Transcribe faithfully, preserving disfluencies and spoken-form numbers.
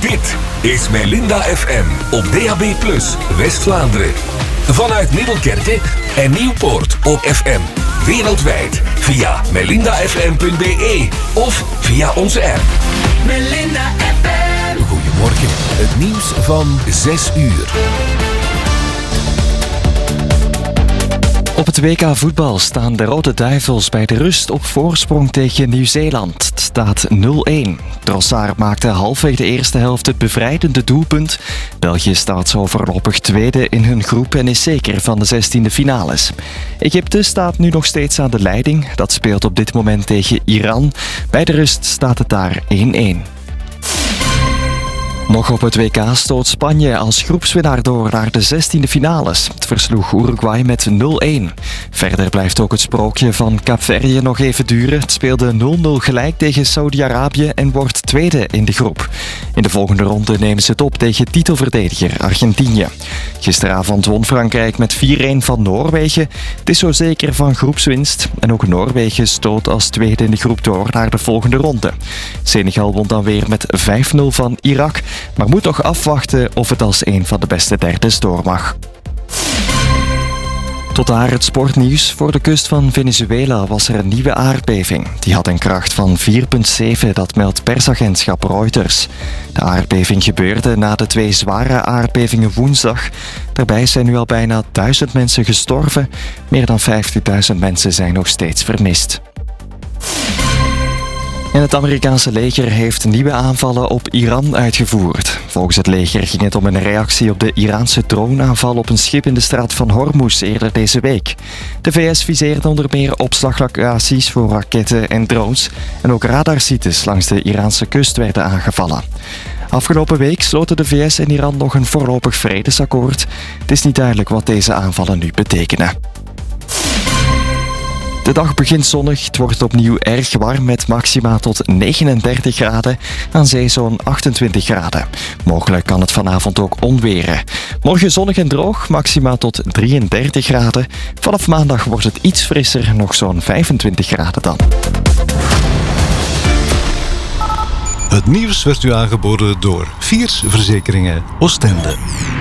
Dit is Melinda F M op D A B plus, West-Vlaanderen. Vanuit Middelkerke en Nieuwpoort op F M. Wereldwijd via melinda f m punt b e of via onze app. Melinda F M. Goedemorgen, het nieuws van zes uur. Op het W K voetbal staan de Rode Duivels bij de rust op voorsprong tegen Nieuw-Zeeland. Het staat nul-een. Trossard maakte halfweg de eerste helft het bevrijdende doelpunt. België staat zo voorlopig tweede in hun groep en is zeker van de zestiende finales. Egypte staat nu nog steeds aan de leiding. Dat speelt op dit moment tegen Iran. Bij de rust staat het daar één-één. Nog op het W K stoot Spanje als groepswinnaar door naar de zestiende finales. Het versloeg Uruguay met nul-een. Verder blijft ook het sprookje van Kaapverdië nog even duren. Het speelde nul-nul gelijk tegen Saudi-Arabië en wordt tweede in de groep. In de volgende ronde nemen ze het op tegen titelverdediger Argentinië. Gisteravond won Frankrijk met vier-een van Noorwegen. Het is zo zeker van groepswinst. En ook Noorwegen stoot als tweede in de groep door naar de volgende ronde. Senegal won dan weer met vijf-nul van Irak, maar moet nog afwachten of het als een van de beste derdes door mag. Tot daar het sportnieuws. Voor de kust van Venezuela was er een nieuwe aardbeving. Die had een kracht van vier komma zeven, dat meldt persagentschap Reuters. De aardbeving gebeurde na de twee zware aardbevingen woensdag. Daarbij zijn nu al bijna duizend mensen gestorven. Meer dan vijftigduizend mensen zijn nog steeds vermist. En het Amerikaanse leger heeft nieuwe aanvallen op Iran uitgevoerd. Volgens het leger ging het om een reactie op de Iraanse droneaanval op een schip in de straat van Hormuz eerder deze week. De V S viseerde onder meer opslaglocaties voor raketten en drones en ook radarsites langs de Iraanse kust werden aangevallen. Afgelopen week sloten de V S en Iran nog een voorlopig vredesakkoord. Het is niet duidelijk wat deze aanvallen nu betekenen. De dag begint zonnig, het wordt opnieuw erg warm met maxima tot negenendertig graden, aan zee zo'n achtentwintig graden. Mogelijk kan het vanavond ook onweren. Morgen zonnig en droog, maxima tot drieëndertig graden. Vanaf maandag wordt het iets frisser, nog zo'n vijfentwintig graden dan. Het nieuws werd u aangeboden door Viers Verzekeringen Oostende.